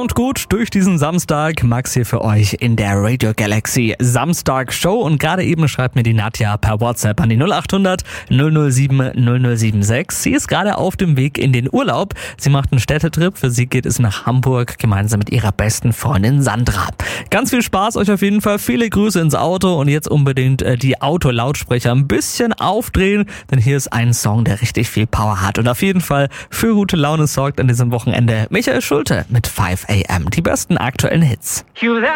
Kommt gut durch diesen Samstag. Max hier für euch in der Radio Galaxy Samstag Show. Und gerade eben schreibt mir die Nadja per WhatsApp an die 0800 007 0076. Sie ist gerade auf dem Weg in den Urlaub. Sie macht einen Städtetrip. Für sie geht es nach Hamburg gemeinsam mit ihrer besten Freundin Sandra. Ganz viel Spaß euch auf jeden Fall. Viele Grüße ins Auto und jetzt unbedingt die Autolautsprecher ein bisschen aufdrehen, denn hier ist ein Song, der richtig viel Power hat und auf jeden Fall für gute Laune sorgt an diesem Wochenende. Michael Schulte mit 5 AM. Die besten aktuellen Hits.